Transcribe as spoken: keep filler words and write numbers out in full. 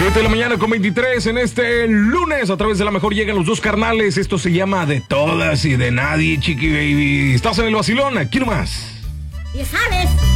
siete de la mañana con veintitrés en este lunes. A través de La Mejor llegan los dos carnales. Esto se llama De Todas y de Nadie, Chiqui Baby. Estás en el vacilón, aquí nomás. Ya sabes.